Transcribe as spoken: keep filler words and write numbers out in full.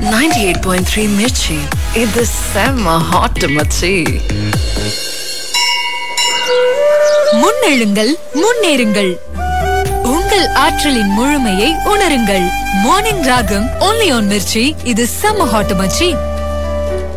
ninety-eight point three Mirchi. இது செம்ம hot மச்சி. முன்னெழுங்கள், முன்னேறுங்கள். உங்கள் ஆற்றலின் முழுமையை உணருங்கள். மார்னிங் ராகம் only on Mirchi. இது செம்ம ஹாட் மச்சி.